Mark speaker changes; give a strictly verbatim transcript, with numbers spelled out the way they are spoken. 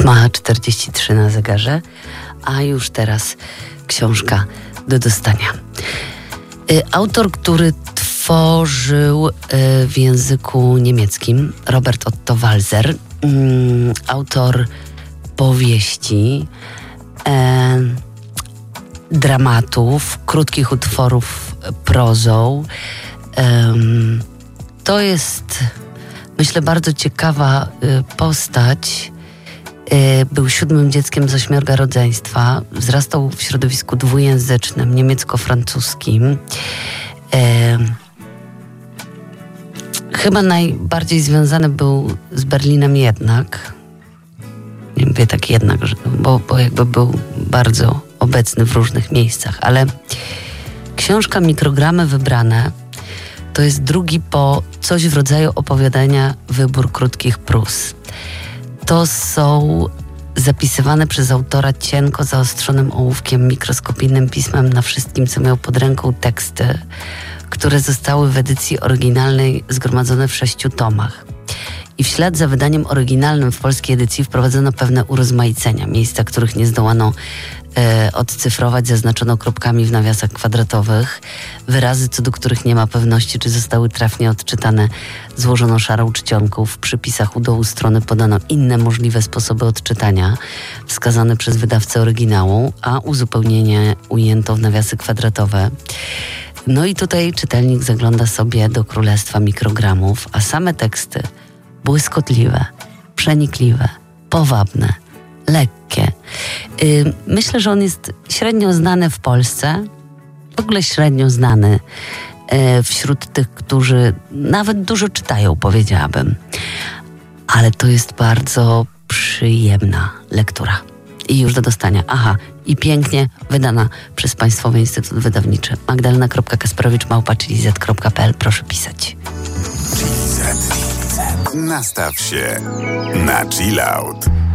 Speaker 1: ósma czterdzieści trzy na zegarze, a już teraz książka do dostania. Autor, który tworzył w języku niemieckim, Robert Otto Walser, autor powieści, e, dramatów, krótkich utworów prozą. E, to jest, myślę, bardzo ciekawa postać. E, był siódmym dzieckiem z ośmiorga rodzeństwa. Wzrastał w środowisku dwujęzycznym, niemiecko-francuskim. E, chyba najbardziej związany był z Berlinem jednak. Nie mówię tak jednak, że, bo, bo jakby był bardzo obecny w różnych miejscach, ale książka Mikrogramy wybrane to jest drugi po coś w rodzaju opowiadania wybór krótkich prós. To są zapisywane przez autora cienko zaostrzonym ołówkiem, mikroskopijnym pismem na wszystkim, co miał pod ręką teksty, które zostały w edycji oryginalnej zgromadzone w sześciu tomach. I w ślad za wydaniem oryginalnym w polskiej edycji wprowadzono pewne urozmaicenia. Miejsca, których nie zdołano e, odcyfrować, zaznaczono kropkami w nawiasach kwadratowych. Wyrazy, co do których nie ma pewności, czy zostały trafnie odczytane, złożono szarą czcionką. W przypisach u dołu strony podano inne możliwe sposoby odczytania, wskazane przez wydawcę oryginału, a uzupełnienie ujęto w nawiasy kwadratowe. No i tutaj czytelnik zagląda sobie do królestwa mikrogramów, a same teksty błyskotliwe, przenikliwe, powabne, lekkie. Yy, myślę, że on jest średnio znany w Polsce, w ogóle średnio znany yy, wśród tych, którzy nawet dużo czytają, powiedziałabym. Ale to jest bardzo przyjemna lektura. I już do dostania. Aha, i pięknie wydana przez Państwowy Instytut Wydawniczy. Magdalena kropka kasprowicz małpa chili z kropka p l. Proszę pisać.
Speaker 2: Nastaw się na chill out.